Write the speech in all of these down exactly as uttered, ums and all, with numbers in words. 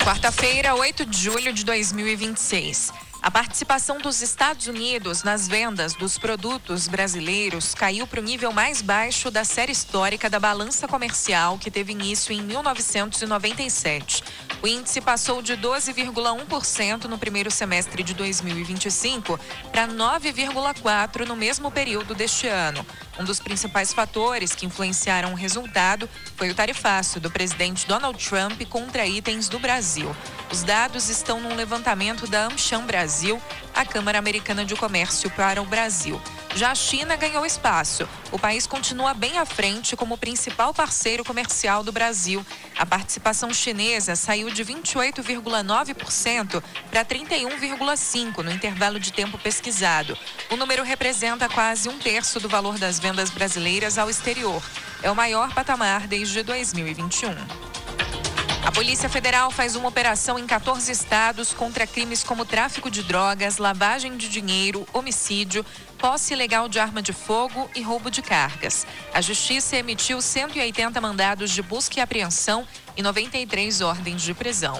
Quarta-feira, oito de julho de dois mil e vinte e seis. A participação dos Estados Unidos nas vendas dos produtos brasileiros caiu para o nível mais baixo da série histórica da balança comercial, que teve início em mil novecentos e noventa e sete. O índice passou de doze vírgula um por cento no primeiro semestre de dois mil e vinte e cinco para nove vírgula quatro por cento no mesmo período deste ano. Um dos principais fatores que influenciaram o resultado foi o tarifaço do presidente Donald Trump contra itens do Brasil. Os dados estão num levantamento da AmCham Brasil, a Câmara Americana de Comércio para o Brasil. Já a China ganhou espaço. O país continua bem à frente como principal parceiro comercial do Brasil. A participação chinesa saiu de vinte e oito vírgula nove por cento para trinta e um vírgula cinco por cento no intervalo de tempo pesquisado. O número representa quase um terço do valor das vendas brasileiras ao exterior. É o maior patamar desde dois mil e vinte e um. A Polícia Federal faz uma operação em quatorze estados contra crimes como tráfico de drogas, lavagem de dinheiro, homicídio, posse ilegal de arma de fogo e roubo de cargas. A Justiça emitiu cento e oitenta mandados de busca e apreensão e noventa e três ordens de prisão.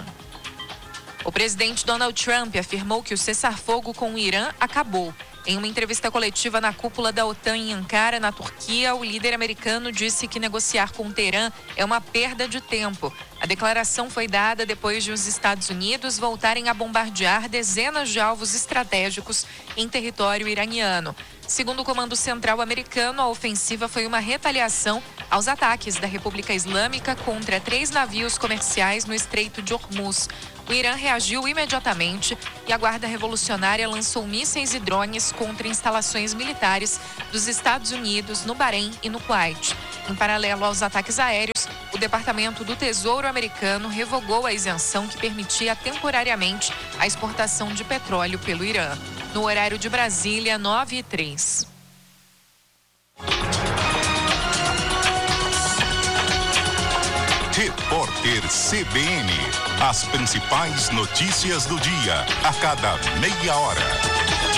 O presidente Donald Trump afirmou que o cessar-fogo com o Irã acabou. Em uma entrevista coletiva na cúpula da OTAN em Ankara, na Turquia, o líder americano disse que negociar com Teherã é uma perda de tempo. A declaração foi dada depois de os Estados Unidos voltarem a bombardear dezenas de alvos estratégicos em território iraniano. Segundo o Comando Central americano, a ofensiva foi uma retaliação aos ataques da República Islâmica contra três navios comerciais no Estreito de Hormuz. O Irã reagiu imediatamente e a Guarda Revolucionária lançou mísseis e drones contra instalações militares dos Estados Unidos, no Bahrein e no Kuwait. Em paralelo aos ataques aéreos, o Departamento do Tesouro americano revogou a isenção que permitia temporariamente a exportação de petróleo pelo Irã. No horário de Brasília, nove e três. Repórter C B N. As principais notícias do dia, a cada meia hora.